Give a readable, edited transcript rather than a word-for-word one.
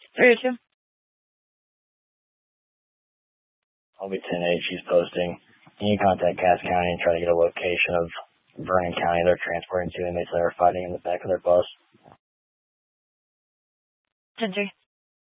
302. I'll be 10-8. She's posting. Can you contact Cass County and try to get a location of Vernon County they're transporting two inmates that are fighting in the back of their bus? 10-3.